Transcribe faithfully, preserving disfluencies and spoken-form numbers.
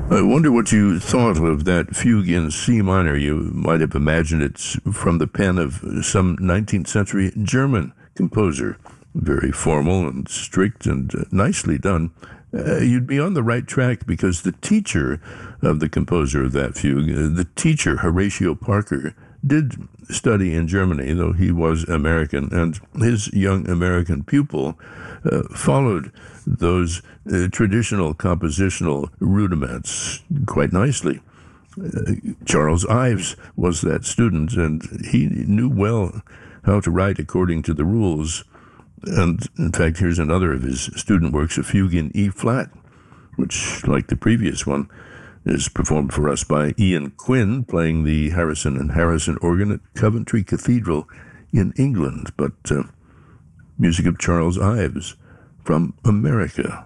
I wonder what you thought of that fugue in C minor. You might have imagined it's from the pen of some nineteenth century German composer. Very formal and strict and uh, nicely done. Uh, you'd be on the right track because the teacher of the composer of that fugue, uh, the teacher, Horatio Parker, did study in Germany, though he was American, and his young American pupil uh, followed those uh, traditional compositional rudiments quite nicely. Uh, Charles Ives was that student, and he knew well how to write according to the rules. And in fact, here's another of his student works, a fugue in E flat, which, like the previous one, is performed for us by Ian Quinn, playing the Harrison and Harrison organ at Coventry Cathedral in England. But uh, music of Charles Ives from America.